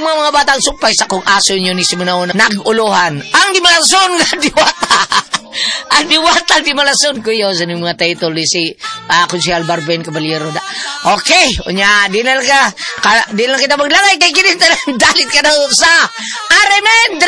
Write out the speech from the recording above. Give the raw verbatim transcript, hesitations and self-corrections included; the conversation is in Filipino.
mga mga batang supay sa kong aso nyo ni Simunaon nag-uluhan. Ang di malason nga diwata. Ang diwata di malason ko yun sa mga title ni si uh, Konsyal Barben Caballero. Okay, unya, di na lang ka, ka di na lang kita maglangay kay kinita dalit ka na sa Aremen.